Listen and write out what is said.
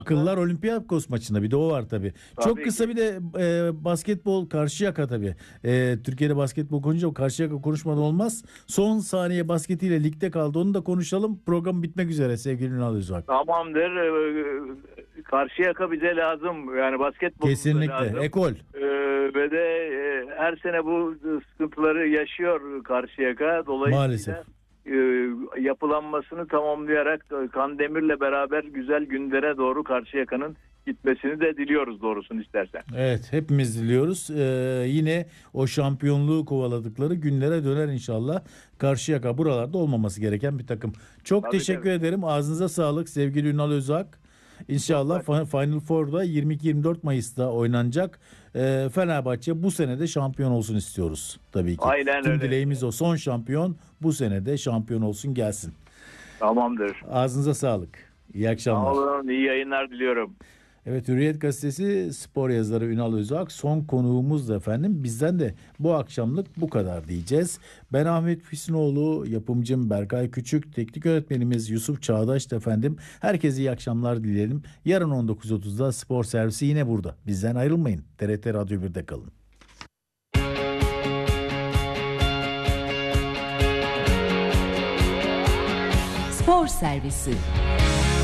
Akıllar Olympiakos maçında, bir de o var tabii. Çok Tabii kısa ki. bir de basketbol Karşıyaka tabii. Türkiye'de basketbol konuşunca o Karşıyaka konuşmadan olmaz. Son saniye basketiyle ligde kaldı. Onu da konuşalım. Program bitmek üzere sevgili Ünal Özak. Tamamdır. Karşıyaka bize lazım. Yani basketbolumuza Kesinlikle. lazım. Ekol. Ve de her sene bu sıkıntıları yaşıyor Karşıyaka. Maalesef. Dolayısıyla yapılanmasını tamamlayarak Kandemir'le beraber güzel günlere doğru Karşıyaka'nın gitmesini de diliyoruz, doğrusunu istersen. Evet, hepimiz diliyoruz. Yine o şampiyonluğu kovaladıkları günlere döner inşallah. Karşıyaka buralarda olmaması gereken bir takım. Çok Tabii, teşekkür tabii. ederim. Ağzınıza sağlık sevgili Ünal Özak. İnşallah Final Four'da 22-24 Mayıs'ta oynanacak. Fenerbahçe bu sene de şampiyon olsun istiyoruz tabii ki. Aynen Tüm öyle. dileğimiz o. Son şampiyon bu sene de şampiyon olsun, gelsin. Tamamdır. Ağzınıza sağlık. İyi Sağ akşamlar. olun. İyi yayınlar diliyorum. Evet, Hürriyet Gazetesi spor yazarı Ünal Özak son konuğumuz da efendim. Bizden de bu akşamlık bu kadar diyeceğiz. Ben Ahmet Füsunoğlu, yapımcım Berkay Küçük, teknik öğretmenimiz Yusuf Çağdaş da efendim. Herkese iyi akşamlar dileyelim. Yarın 19.30'da spor servisi yine burada. Bizden ayrılmayın. TRT Radyo 1'de kalın. Spor servisi.